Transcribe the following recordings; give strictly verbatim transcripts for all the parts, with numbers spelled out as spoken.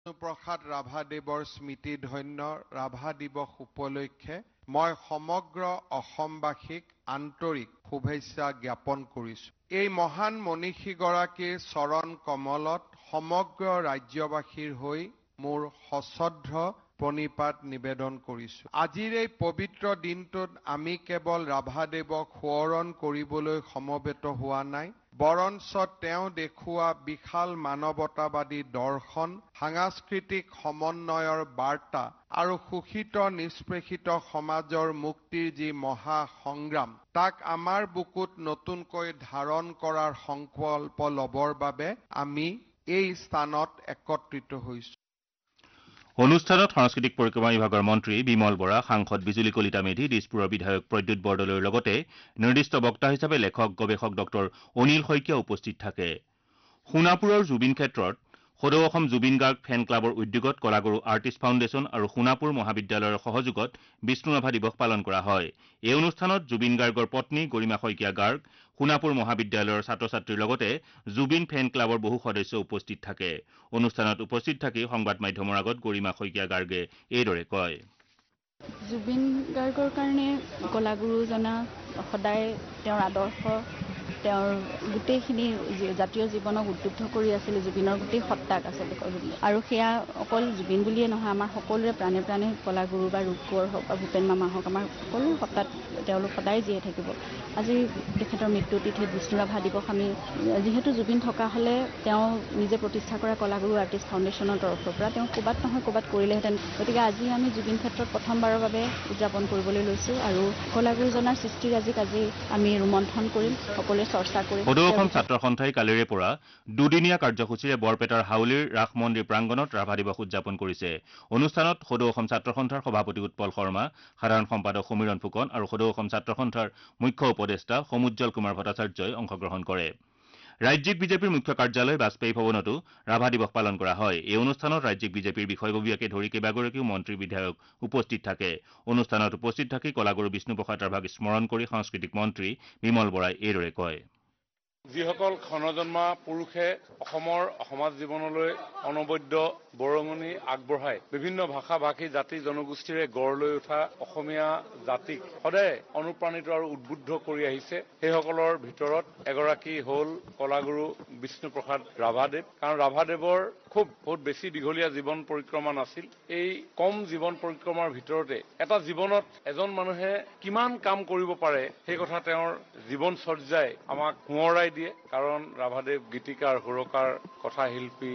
বিষ্ণুপ্ৰসাদ ৰাভাদেৱৰ স্মৃতিধন্য ৰাভা দিৱস উপলক্ষে মই সমগ্ৰ অসমবাসীক আন্তৰিক শুভেচ্ছা জ্ঞাপন কৰিছো। এই মহান মনীষীগৰাকীৰ চৰণ কমলত সমগ্ৰ ৰাজ্যবাসীৰ হৈ মোৰ সশ্ৰদ্ধ প্ৰণিপাত নিবেদন কৰিছো। আজিৰ এই পবিত্ৰ দিনটোত আমি কেৱল ৰাভাদেৱক সোঁৱৰণ কৰিবলৈ সমবেত হোৱা নাই, বৰঞ্চ তেওঁ দেখুওৱা বিশাল মানৱতাবাদী দৰ্শন, সাংস্কৃতিক সমন্বয়ৰ বাৰ্তা আৰু শোষিত নিষ্পেষিত সমাজৰ মুক্তিৰ যি মহা সংগ্ৰাম, তাক আমাৰ বুকুত নতুনকৈ ধাৰণ কৰাৰ সংকল্প লবৰ বাবে আমি এই স্থানত একত্ৰিত হৈছো। অনুষ্ঠানত সাংস্কৃতিক পৰিক্ৰমা বিভাগৰ মন্ত্ৰী বিমল বৰা, সাংসদ বিজুলী কলিতা মেধি, দিছপুৰৰ বিধায়ক প্ৰদ্যুৎ বৰদলৈৰ লগতে নিৰ্দিষ্ট বক্তা হিচাপে লেখক গৱেষক ডক্টৰ অনিল শইকীয়া উপস্থিত থাকে। সোণাপুৰৰ জুবিন ক্ষেত্ৰত সদৌ অসম জুবিন গাৰ্গ ফেন ক্লাবৰ উদ্যোগত কলাগুৰু আৰ্টিষ্ট ফাউণ্ডেশ্যন আৰু সোণাপুৰ মহাবিদ্যালয়ৰ সহযোগত বিষ্ণু ৰাভা দিৱস পালন কৰা হয়। এই অনুষ্ঠানত জুবিন গাৰ্গৰ পত্নী গৰিমা শইকীয়া গাৰ্গ, সোণাপুৰ মহাবিদ্যালয়ৰ ছাত্ৰ ছাত্ৰীৰ লগতে জুবিন ফেন ক্লাবৰ বহু সদস্য উপস্থিত থাকে। অনুষ্ঠানত উপস্থিত থাকি সংবাদ মাধ্যমৰ আগত গৰিমা শইকীয়া গাৰ্গে এইদৰে কয়। জুবিন গাৰ্গৰ কাৰণে কলাগুৰুজনা সদায় তেওঁৰ আদৰ্শ, তেওঁৰ গোটেইখিনি জাতীয় জীৱনক উদ্বুদ্ধ কৰি আছিল, জুবিনৰ গোটেই সত্তাক আচলতে আৰু সেয়া অকল জুবিন বুলিয়ে নহয়, আমাৰ সকলোৰে প্ৰাণে প্ৰাণে কলাগুৰু বা ৰূপকোঁৱৰ হওক বা ভূপেন মামা হওক, আমাৰ সকলো সত্তাত তেওঁলোক সদায় জীয়াই থাকিব। আজি তেখেতৰ মৃত্যু তিথিত বিষ্ণু ৰাভা দিৱস আমি যিহেতু জুবিন থকা হ'লে তেওঁ নিজে প্ৰতিষ্ঠা কৰা কলাগুৰু আৰ্টিষ্ট ফাউণ্ডেশ্যনৰ তৰফৰ পৰা তেওঁ ক'ৰবাত নহয় ক'ৰবাত কৰিলেহেঁতেন, গতিকে আজি আমি জুবিন ক্ষেত্ৰত প্ৰথমবাৰৰ বাবে উদযাপন কৰিবলৈ লৈছোঁ আৰু কলাগুৰুজনাৰ সৃষ্টিৰাজিক আজি আমি ৰোমন্থন কৰিম, সকলোৱে চৰ্চা কৰিম। সদৌ অসম ছাত্ৰ সন্থাই কালিৰে পৰা দুদিনীয়া কাৰ্যসূচীৰে বৰপেটাৰ হাউলিৰ ৰাস মন্দিৰ প্ৰাংগণত ৰাভা দিৱস উদযাপন কৰিছে। অনুষ্ঠানত সদৌ অসম ছাত্ৰ সন্থাৰ সভাপতি উৎপল শৰ্মা, সাধাৰণ সম্পাদক সমীৰণ ফুকন আৰু সদৌ অসম ছাত্ৰ সন্থাৰ মুখ্য উপদেষ্টা সমুজ্জ্বল কুমাৰ ভট্টাচাৰ্যই অংশগ্ৰহণ কৰে। ৰাজ্যিক বিজেপিৰ মুখ্য কাৰ্যালয় বাজপেয়ী ভৱনতো ৰাভা দিৱস পালন কৰা হয়। এই অনুষ্ঠানত ৰাজ্যিক বিজেপিৰ বিষয়ববীয়াকে ধৰি কেইবাগৰাকীও মন্ত্ৰী বিধায়ক উপস্থিত থাকে। অনুষ্ঠানত উপস্থিত থাকি কলাগুৰু বিষ্ণুপ্ৰসাদ ৰাভাক স্মৰণ কৰি সাংস্কৃতিক মন্ত্ৰী বিমল বৰাই এইদৰে কয়। যিসকল ক্ষণজন্মা পুৰুষে অসমৰ সমাজ জীৱনলৈ অনবদ্য বৰঙণি আগবঢ়াই বিভিন্ন ভাষা ভাষী জাতি জনগোষ্ঠীৰে গঢ় লৈ উঠা অসমীয়া জাতিক সদায় অনুপ্ৰাণিত আৰু উদ্বুদ্ধ কৰি আহিছে, সেইসকলৰ ভিতৰত এগৰাকী হ'ল কলাগুৰু বিষ্ণুপ্ৰসাদ ৰাভাদেৱ। কাৰণ ৰাভাদেৱৰ খুব বহুত বেছি দীঘলীয়া জীৱন পৰিক্ৰমা নাছিল। এই কম জীৱন পৰিক্ৰমাৰ ভিতৰতে এটা জীৱনত এজন মানুহে কিমান কাম কৰিব পাৰে সেই কথা তেওঁৰ জীৱনচৰ্যাই আমাক সোঁৱৰাই দিয়ে। কাৰণ ৰাভাদেৱ গীতিকাৰ, সুৰকাৰ, কথাশিল্পী,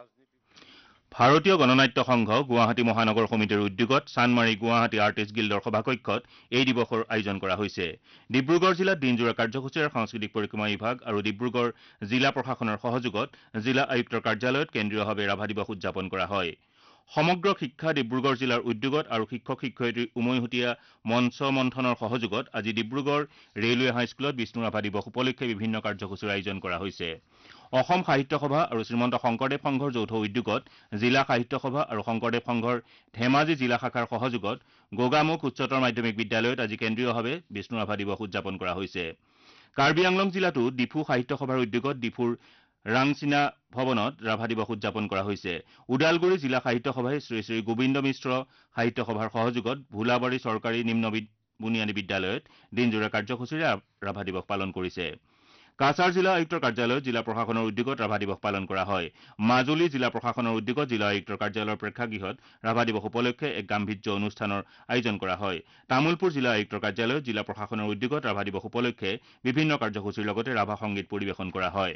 ভাৰতীয় গণনাট্য সংঘ গুৱাহাটী মহানগৰ সমিতিৰ উদ্যোগত চানমাৰী গুৱাহাটী আৰ্টিষ্ট গিল্ডৰ সভাকক্ষত এই দিৱসৰ আয়োজন কৰা হৈছে। ডিব্ৰুগড় জিলাত দিনজোৰা কাৰ্যসূচীৰে সাংস্কৃতিক পৰিক্ৰমা বিভাগ আৰু ডিব্ৰুগড় জিলা প্ৰশাসনৰ সহযোগত জিলা আয়ুক্তৰ কাৰ্যালয়ত কেন্দ্ৰীয়ভাৱে ৰাভা দিৱস উদযাপন কৰা হয়। সমগ্ৰ শিক্ষা ডিব্ৰুগড় জিলাৰ উদ্যোগত আৰু শিক্ষক শিক্ষয়িত্ৰী উমৈহতীয়া মঞ্চ মন্থনৰ সহযোগত আজি ডিব্ৰুগড় ৰেলৱে হাইস্কুলত বিষ্ণু ৰাভা দিৱস উপলক্ষে বিভিন্ন কাৰ্যসূচীৰ আয়োজন কৰা হৈছে। অসম সাহিত্য সভা আৰু শ্ৰীমন্ত শংকৰদেৱ সংঘৰ যৌথ উদ্যোগত জিলা সাহিত্য সভা আৰু শংকৰদেৱ সংঘৰ ধেমাজি জিলা শাখাৰ সহযোগত গোগামুখ উচ্চতৰ মাধ্যমিক বিদ্যালয়ত আজি কেন্দ্ৰীয়ভাৱে বিষ্ণু ৰাভা দিৱস উদযাপন কৰা হৈছে। কাৰ্বি আংলং জিলাতো ডিফু সাহিত্য সভাৰ উদ্যোগত ডিফুৰ ৰাংচিনা ভৱনত ৰাভা দিৱস উদযাপন কৰা হৈছে। ওদালগুৰি জিলা সাহিত্য সভাই শ্ৰী শ্ৰী গোবিন্দ মিশ্ৰ সাহিত্য সভাৰ সহযোগত ভোলাবাৰী চৰকাৰী নিম্ন বুনিয়াদী বিদ্যালয়ত দিনজোৰা কাৰ্যসূচীৰে ৰাভা দিৱস পালন কৰিছে। কাছাৰ জিলা আয়ুক্তৰ কাৰ্যালয়ত জিলা প্ৰশাসনৰ উদ্যোগত ৰাভা দিৱস পালন কৰা হয়। মাজুলী জিলা প্ৰশাসনৰ উদ্যোগত জিলা আয়ুক্তৰ কাৰ্যালয়ৰ প্ৰেক্ষাগৃহত ৰাভা দিৱস উপলক্ষে এক গাম্ভীৰ্য অনুষ্ঠানৰ আয়োজন কৰা হয়। তামুলপুৰ জিলা আয়ুক্তৰ কাৰ্যালয়ত জিলা প্ৰশাসনৰ উদ্যোগত ৰাভা দিৱস উপলক্ষে বিভিন্ন কাৰ্যসূচীৰ লগতে ৰাভা সংগীত পৰিৱেশন কৰা হয়।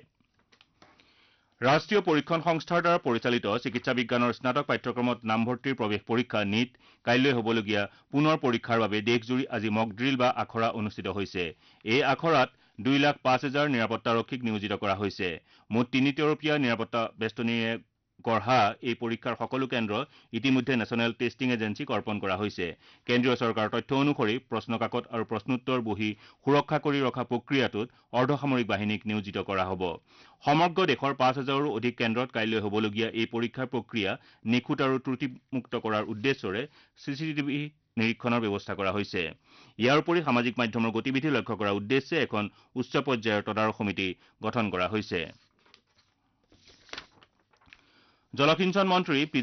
ৰাষ্ট্ৰীয় পৰীক্ষণ সংস্থাৰ দ্বাৰা পৰিচালিত চিকিৎসা বিজ্ঞানৰ স্নাতক পাঠ্যক্ৰমত নামভৰ্তিৰ প্ৰৱেশ পৰীক্ষা নীট কাইলৈ হ'বলগীয়া পুনৰ পৰীক্ষাৰ বাবে দেশজুৰি আজি মক ড্ৰিল বা আখৰা অনুষ্ঠিত হৈছে। এই আখৰাত দুই লাখ পাঁচ হাজাৰ নিৰাপত্তাৰক্ষীক নিয়োজিত কৰা হৈছে। মুঠ তিনি তৰপীয়া নিৰাপত্তা বেষ্টনীৰে গঢ়া এই পৰীক্ষাৰ সকলো কেন্দ্ৰ ইতিমধ্যে নেশ্যনেল টেষ্টিং এজেঞ্চিক অৰ্পণ কৰা হৈছে। কেন্দ্ৰীয় চৰকাৰৰ তথ্য অনুসৰি প্ৰশ্নকাকত আৰু প্ৰশ্নোত্তৰ বহি সুৰক্ষা কৰি ৰখা প্ৰক্ৰিয়াটোত অৰ্ধসামৰিক বাহিনীক নিয়োজিত কৰা হ'ব। সমগ্ৰ দেশৰ পাঁচ হাজাৰৰো অধিক কেন্দ্ৰত কাইলৈ হ'বলগীয়া এই পৰীক্ষাৰ প্ৰক্ৰিয়া নিখুঁত আৰু ত্ৰুটিমুক্ত কৰাৰ উদ্দেশ্যৰে চি চি টিভি নিৰীক্ষণৰ ব্যৱস্থা কৰা হৈছে। ইয়াৰ উপৰি সামাজিক মাধ্যমৰ গতিবিধি লক্ষ্য কৰাৰ উদ্দেশ্যে এখন উচ্চ পৰ্যায়ৰ তদাৰক সমিতি গঠন কৰা হৈছে। জলসিঞ্চন মন্ত্ৰী